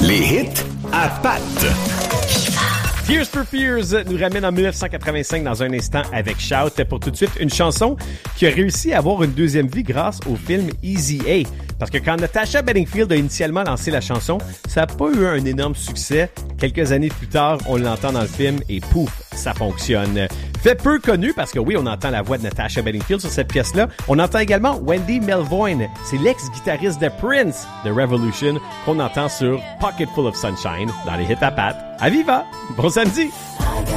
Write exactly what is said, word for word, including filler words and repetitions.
Les hits à Pat. Tears for Fears nous ramène en dix-neuf cent quatre-vingt-cinq dans un instant avec Shout. Pour tout de suite, une chanson qui a réussi à avoir une deuxième vie grâce au film Easy A. Parce que quand Natasha Bedingfield a initialement lancé la chanson, ça n'a pas eu un énorme succès. Quelques années plus tard, on l'entend dans le film et pouf, ça fonctionne. Fait peu connu parce que oui, on entend la voix de Natasha Bedingfield sur cette pièce-là. On entend également Wendy Melvoin. C'est l'ex-guitariste de Prince de Revolution qu'on entend sur Pocket Full of Sunshine dans les hits à Pat. À Viva! Bon samedi!